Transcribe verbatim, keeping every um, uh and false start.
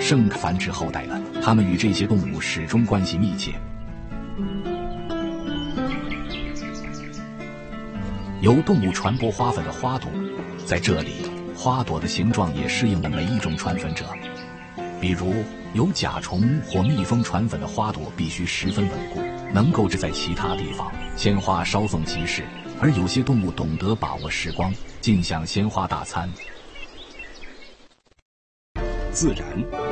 盛繁殖后代的，它们与这些动物始终关系密切。由动物传播花粉的花朵，在这里，花朵的形状也适应了每一种传粉者。比如，由甲虫或蜜蜂传粉的花朵必须十分稳固，能够置在其他地方，鲜花稍纵即逝。而有些动物懂得把握时光，尽享鲜花大餐。 自然